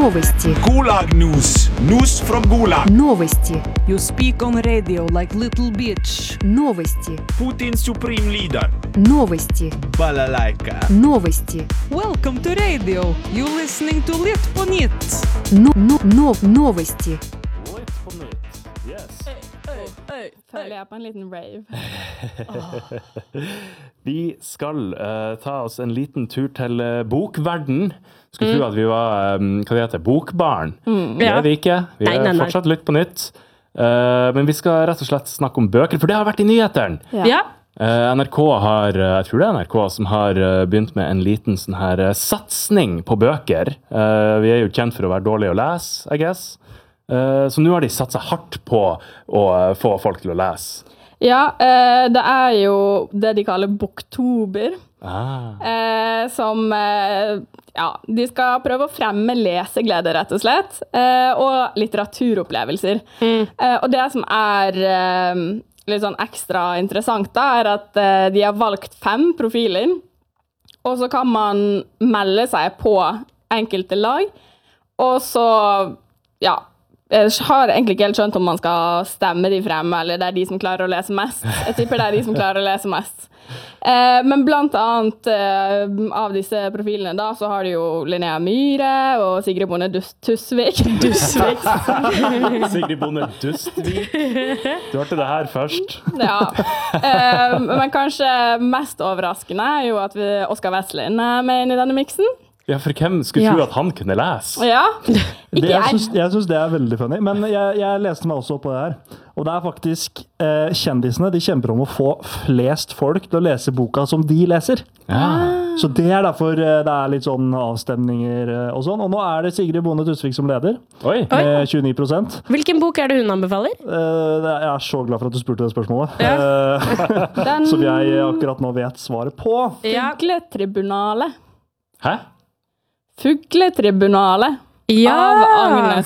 Новости. Gulag News. News from Gulag. Новости. You speak on radio like little bitch. Новости. Putin's supreme leader. Новости. Balalaika. Новости. Welcome to radio. You listening to Lit på nytt. Новости. Litt på nytt, yes. Føler jeg på en liten rave. Vi skal ta oss en liten tur til bokverden. Skulle tro at vi var, hva det heter, bokbarn. Det er vi ikke. Vi er fortsatt litt på nytt. Men vi skal rett og slett snakke om bøker, for det har vært i nyhetene. Ja. NRK har, jeg tror det er NRK som har begynt med en liten sånn her satsning på bøker. Vi er jo kjent for å være dårlige å lese, I guess. Så nå har de satset hardt på å få folk til å lese. Ja, det er jo det de kaller Boktober. Som, ja, de skal prøve å fremme leseglede, rett og slett, og litteraturopplevelser. Og det som er litt sånn ekstra interessant da, er at de har valgt 5 profiler, og så kan man melde seg på enkelte lag, og så, ja, jeg har egentlig ikke helt skjønt om man skal stemme de frem, eller det er de som klarer å lese mest. Jeg tipper det er de som klarer å lese mest. Men blant annet av disse profilene da, så har de jo Linnea Myhre og Sigrid Bonde Tusvik. Sigrid Bonde Tusvik. Du hørte det her først. Ja. Men kanskje mest overraskende er jo at Oskar Vestlin er med inn i denne miksen. Ja, for hvem skulle tro at han kunne lese? Ja, ikke jeg synes det er veldig funny, men jeg leste meg også på det her. Og det er faktisk kjendisene, de kjemper om å få flest folk til å lese boka som de leser. Så det er derfor det er litt sånn avstemninger og sånn. Og nå er det Sigrid Bonde Tusvik som leder, med 29%. Hvilken bok er det hun anbefaler? Jeg er så glad for at du spurte det spørsmålet. Som jeg akkurat nå vet svaret på. Fugletribunalet. Hæ? Fugletribunalet Ja. av Agnes